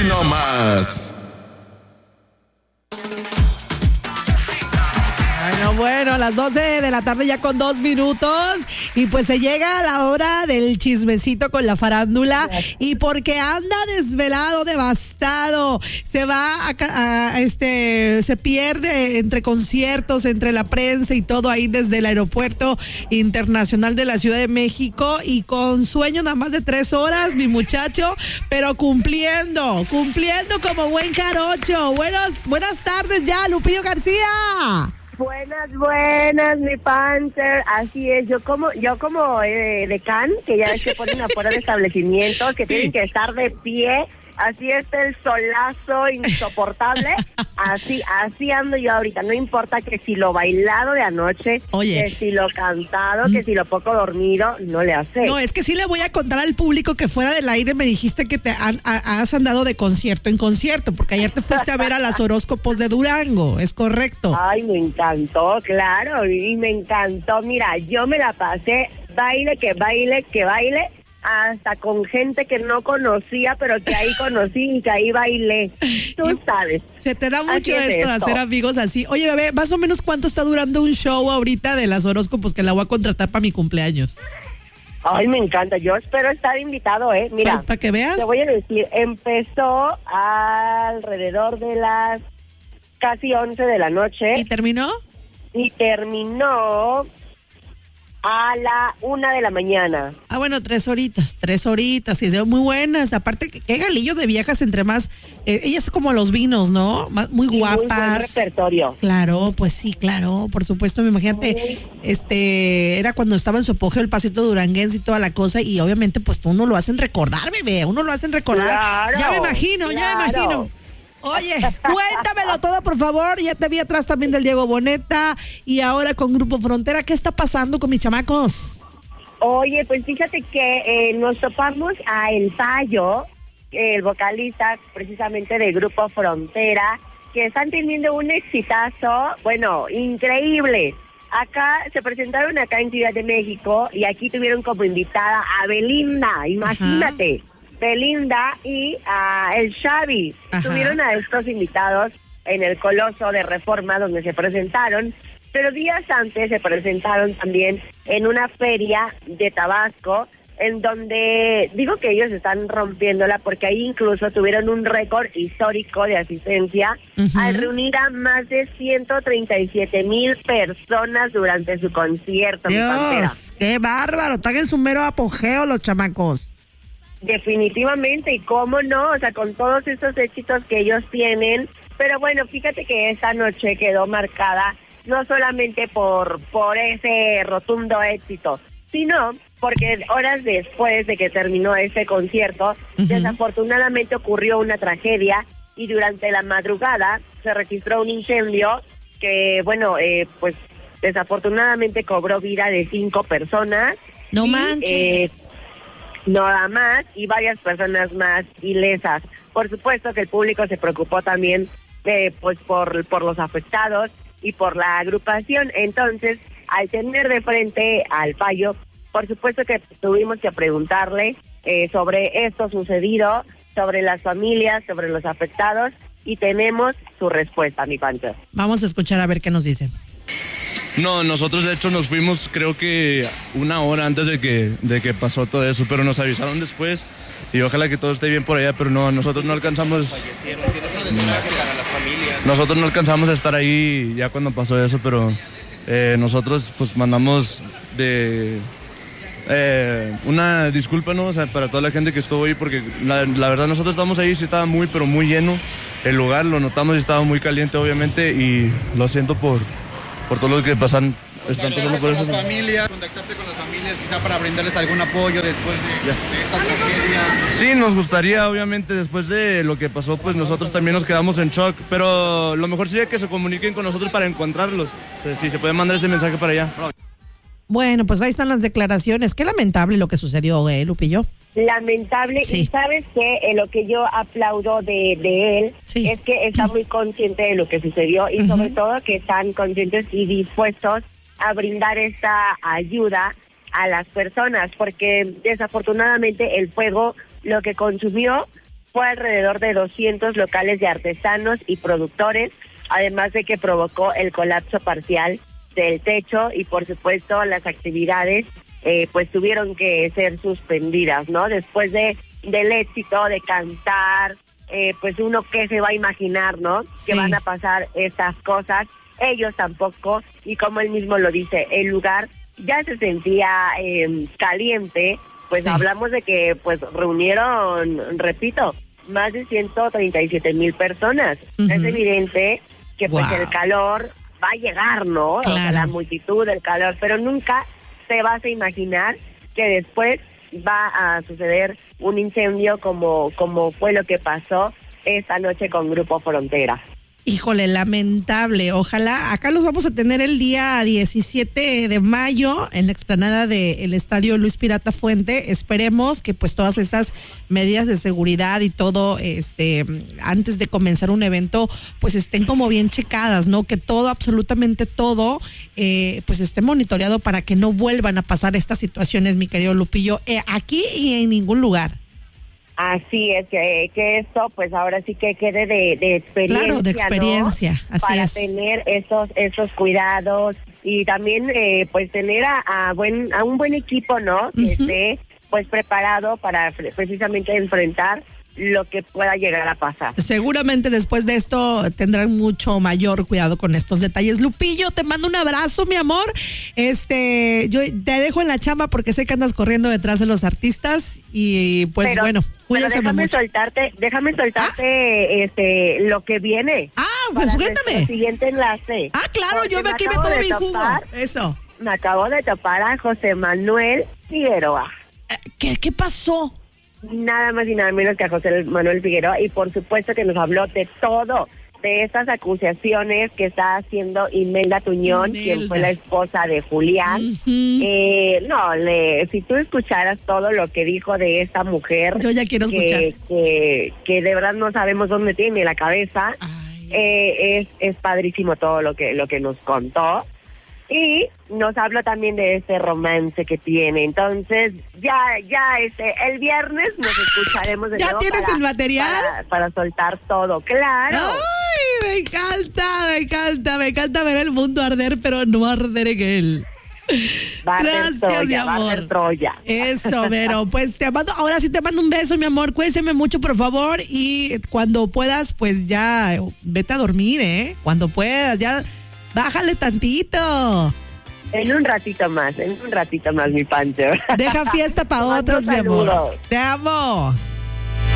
no más. Bueno, a las 12 de la tarde ya con 2 minutos y pues se llega a la hora del chismecito con la farándula y porque anda desvelado, devastado, se va se pierde entre conciertos, entre la prensa y todo ahí desde el aeropuerto internacional de la Ciudad de México y con sueño nada más de 3 horas, mi muchacho, pero cumpliendo como buen jarocho. Buenas tardes ya, Lupillo García. Buenas, mi Panther. Así es, yo como decán, que ya ves que ponen afuera de establecimientos, que tienen que estar de pie. Así está el solazo insoportable. Así ando yo ahorita. No importa que si lo bailado de anoche, que si lo cantado, que si lo poco dormido, no le hace. No, es que sí le voy a contar al público que fuera del aire me dijiste que te has andado de concierto en concierto, porque ayer te fuiste a ver a las horóscopos de Durango, ¿es correcto? Ay, me encantó, claro, y me encantó. Mira, yo me la pasé baile, hasta con gente que no conocía, pero que ahí conocí y que ahí bailé. Tú sabes. Se te da mucho esto de hacer amigos así. Oye, bebé, más o menos ¿cuánto está durando un show ahorita de las horóscopos que la voy a contratar para mi cumpleaños? Ay, me encanta. Yo espero estar invitado, Mira, pues para que veas. Te voy a decir, empezó alrededor de las casi 11 de la noche. ¿Y terminó? Y terminó a la 1 de la mañana. Ah, bueno, 3 horitas, y son muy buenas. Aparte, qué galillo de viejas entre más, ellas como los vinos, ¿no? Muy guapas. Muy buen repertorio. Claro, pues sí, claro, por supuesto, imagínate, era cuando estaba en su apogeo el pasito duranguense y toda la cosa, y obviamente, pues uno lo hacen recordar, bebé, Claro, ya me imagino. Oye, cuéntamelo todo, por favor. Ya te vi atrás también del Diego Boneta y ahora con Grupo Frontera. ¿Qué está pasando con mis chamacos? Oye, pues fíjate que nos topamos a El Payo, el vocalista precisamente del Grupo Frontera, que están teniendo un exitazo, bueno, increíble. Se presentaron acá en Ciudad de México y aquí tuvieron como invitada a Belinda, imagínate. Ajá. Belinda y el Xavi. Tuvieron a estos invitados en el Coloso de Reforma donde se presentaron, pero días antes se presentaron también en una feria de Tabasco, en donde digo que ellos están rompiéndola porque ahí incluso tuvieron un récord histórico de asistencia al reunir a más de 137,000 personas durante su concierto. Dios, qué bárbaro, están en su mero apogeo los chamacos. Definitivamente, y cómo no, o sea, con todos estos éxitos que ellos tienen, pero bueno, fíjate que esta noche quedó marcada no solamente por ese rotundo éxito, sino porque horas después de que terminó ese concierto, desafortunadamente ocurrió una tragedia y durante la madrugada se registró un incendio que, bueno, pues desafortunadamente cobró vida de 5 personas. No manches. Nada más, y varias personas más ilesas. Por supuesto que el público se preocupó también pues por los afectados y por la agrupación. Entonces, al tener de frente al Payo, por supuesto que tuvimos que preguntarle sobre esto sucedido, sobre las familias, sobre los afectados, y tenemos su respuesta, mi Pancho. Vamos a escuchar a ver qué nos dicen. No, nosotros de hecho nos fuimos creo que 1 hora antes de que pasó todo eso, pero nos avisaron después y ojalá que todo esté bien por allá, pero no, nosotros no alcanzamos. Nosotros no alcanzamos a estar ahí ya cuando pasó eso, pero nosotros pues mandamos una disculpa, ¿no? O sea, para toda la gente que estuvo ahí, porque la verdad nosotros estábamos ahí, sí estaba muy, pero muy lleno el lugar, lo notamos y estaba muy caliente obviamente, y lo siento por todo lo que están pasando por eso. Contactarte con las familias, quizá para brindarles algún apoyo después de esta tragedia. Sí, nos gustaría, obviamente, después de lo que pasó, pues nosotros también nos quedamos en shock, pero lo mejor sería que se comuniquen con nosotros para encontrarlos. Entonces, si se puede mandar ese mensaje para allá. Bueno, pues ahí están las declaraciones. Qué lamentable lo que sucedió, Lupillo. Lamentable, sí. Y sabes que lo que yo aplaudo de él es que está muy consciente de lo que sucedió y sobre todo que están conscientes y dispuestos a brindar esta ayuda a las personas, porque desafortunadamente el fuego lo que consumió fue alrededor de 200 locales de artesanos y productores, además de que provocó el colapso parcial del techo y por supuesto las actividades pues tuvieron que ser suspendidas, ¿no? Después del éxito de cantar, pues uno que se va a imaginar, ¿no? Sí. Que van a pasar estas cosas, ellos tampoco, y como él mismo lo dice, el lugar ya se sentía caliente, pues Sí. hablamos de que pues reunieron, repito, más de 137,000 personas. Ujú. Es evidente que pues Wow. el calor va a llegar, ¿no? O sea, Claro. la multitud, el calor, pero nunca te vas a imaginar que después va a suceder un incendio como fue lo que pasó esta noche con Grupo Frontera. Híjole, lamentable. Ojalá, acá los vamos a tener el día 17 de mayo en la explanada del Estadio Luis Pirata Fuente. Esperemos que pues todas esas medidas de seguridad y todo, antes de comenzar un evento, pues estén como bien checadas, ¿no? Que todo, absolutamente todo, pues esté monitoreado para que no vuelvan a pasar estas situaciones, mi querido Lupillo, aquí y en ningún lugar. Así es, que esto pues ahora sí que quede de experiencia, Claro, de experiencia, ¿no? así Para es. tener esos cuidados y también pues tener a un buen equipo, ¿no? Que esté pues preparado para precisamente enfrentar lo que pueda llegar a pasar. Seguramente después de esto tendrán mucho mayor cuidado con estos detalles. Lupillo, te mando un abrazo, mi amor. Yo te dejo en la chamba porque sé que andas corriendo detrás de los artistas y pues Pero- bueno, pero cuídese mucho. déjame soltarte lo que viene. Ah, pues para suéltame. nuestro siguiente enlace. Ah, claro, Porque yo me aquí me acabo tomo de mi jugo. topar- Eso. Me acabo de topar a José Manuel Figueroa. ¿Qué pasó? Nada más y nada menos que a José Manuel Figueroa, y por supuesto que nos habló de todo, de estas acusaciones que está haciendo Imelda Tuñón, Imelda. quien fue la esposa de Julián. Ujú. Si tú escucharas todo lo que dijo de esta mujer, Yo ya quiero escuchar. que de verdad no sabemos dónde tiene la cabeza, Ay, es padrísimo todo lo que nos contó. Y nos habló también de ese romance que tiene. Entonces, el viernes nos escucharemos de ¿Ya nuevo tienes el material? para soltar todo, claro. Ay, me encanta ver el mundo arder, pero no arder en él. Va a ser Gracias, Troya, mi va a amor. ser Troya. Eso, Vero, pues ahora sí te mando un beso, mi amor, cuídese mucho, por favor, y cuando puedas, pues ya, vete a dormir, cuando puedas, ya, bájale tantito, En un ratito más, mi Pancho. deja fiesta para Te mando otros, mi amor, saludos. te amo.